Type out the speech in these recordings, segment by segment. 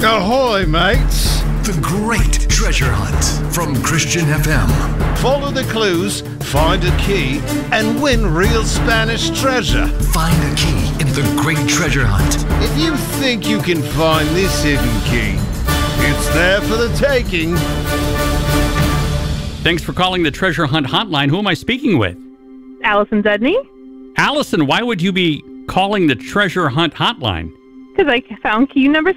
Ahoy, mates! The Great Treasure Hunt from Christian FM. Follow the clues, find a key, and win real Spanish treasure. Find a key in the Great Treasure Hunt. If you think you can find this hidden key, it's there for the taking. Thanks for calling the Treasure Hunt hotline. Who am I speaking with? Allison Dudney. Allison, why would you be calling the Treasure Hunt hotline? Because I found key number 7.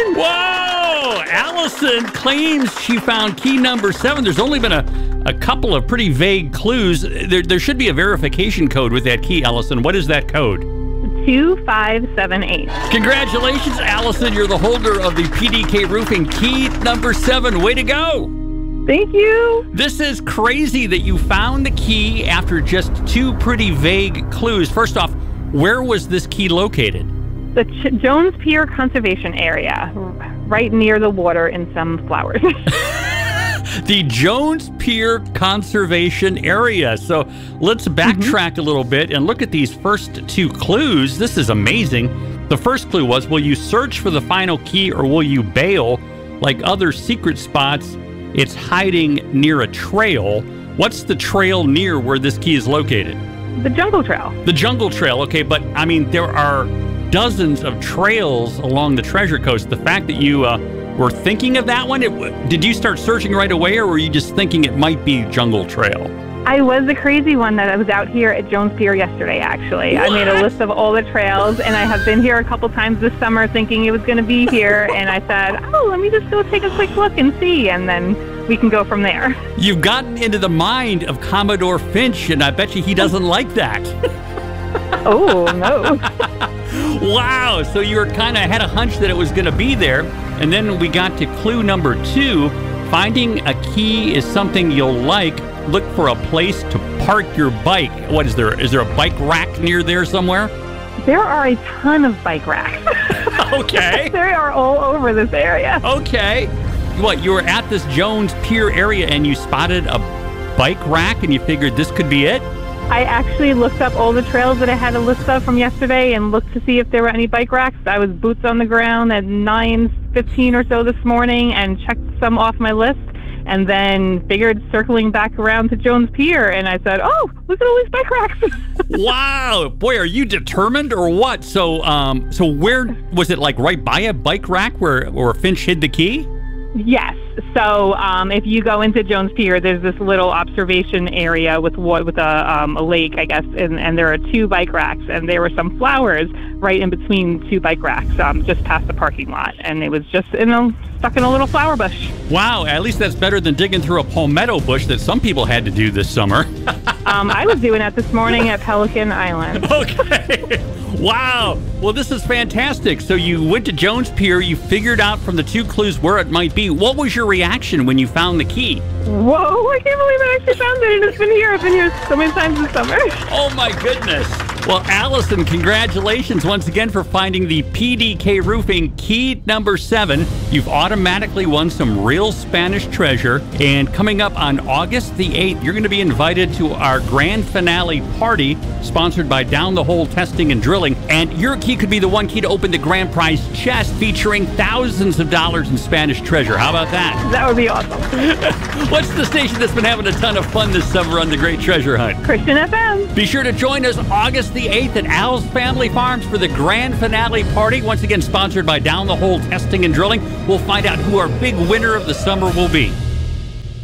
Whoa! Allison claims she found key number 7. There's only been a couple of pretty vague clues. There should be a verification code with that key, Allison. What is that code? 2578. Congratulations, Allison. You're the holder of the PDK Roofing key number 7. Way to go! Thank you. This is crazy that you found the key after just 2 pretty vague clues. First off, where was this key located? The Jones Pier Conservation Area, right near the water in some flowers. The Jones Pier Conservation Area. So let's backtrack a little bit and look at these first 2 clues. This is amazing. The first clue was, will you search for the final key or will you bail? Like other secret spots, it's hiding near a trail. What's the trail near where this key is located? The Jungle Trail. The Jungle Trail, okay, but I mean, there are dozens of trails along the Treasure Coast. The fact that you were thinking of that one, did you start searching right away, or were you just thinking it might be Jungle Trail? I was the crazy one that I was out here at Jones Pier yesterday, actually. What? I made a list of all the trails, and I have been here a couple times this summer thinking it was going to be here, and I said, oh, let me just go take a quick look and see, and then we can go from there. You've gotten into the mind of Commodore Finch, and I bet you he doesn't like that. Oh, no. Wow, so you were kind of had a hunch that it was going to be there, and then we got to clue number 2. Finding a key is something you'll like. Look for a place to park your bike. What is there? Is there a bike rack near there somewhere? There are a ton of bike racks. Okay. They are all over this area. Okay. What, you were at this Jones Pier area and you spotted a bike rack and you figured this could be it? I actually looked up all the trails that I had a list of from yesterday and looked to see if there were any bike racks. I was boots on the ground at 9:15 or so this morning and checked some off my list, and then figured circling back around to Jones Pier, and I said, oh, look at all these bike racks. Wow. Boy, are you determined or what? So where was it, like right by a bike rack where Finch hid the key? Yes. So if you go into Jones Pier, there's this little observation area with a lake, I guess, and there are 2 bike racks, and there were some flowers right in between 2 bike racks, just past the parking lot, and it was just stuck in a little flower bush. Wow, at least that's better than digging through a palmetto bush that some people had to do this summer. I was doing that this morning at Pelican Island. Okay. Wow. Well, this is fantastic. So you went to Jones Pier, you figured out from the 2 clues where it might be. What was your reaction when you found the key? Whoa, I can't believe I actually found it, and it's been here. I've been here so many times this summer. Oh, my goodness. Well, Allison, congratulations once again for finding the PDK Roofing key number 7. You've automatically won some real Spanish treasure. And coming up on August the 8th, you're going to be invited to our grand finale party sponsored by Down the Hole Testing and Drilling. And your key could be the one key to open the grand prize chest featuring thousands of dollars in Spanish treasure. How about that? That would be awesome. What's the station that's been having a ton of fun this summer on the Great Treasure Hunt? Christian FM. Be sure to join us August the 8th at Al's Family Farms for the grand finale party. Once again, sponsored by Down the Hole Testing and Drilling. We'll find out who our big winner of the summer will be.